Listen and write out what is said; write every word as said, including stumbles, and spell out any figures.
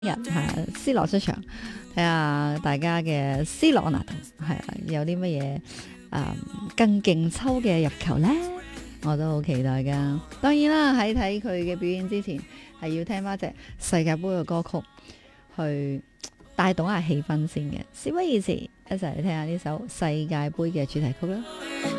日係 C 羅出場，睇下大家嘅 C 羅嗱係啦，有啲乜嘢誒更勁抽嘅入球呢？我都好期待噶。當然啦，喺睇佢嘅表演之前，係要聽翻隻世界盃嘅歌曲，去帶動下氣氛先嘅。事不宜遲，一齊嚟聽下呢首世界盃嘅主題曲啦。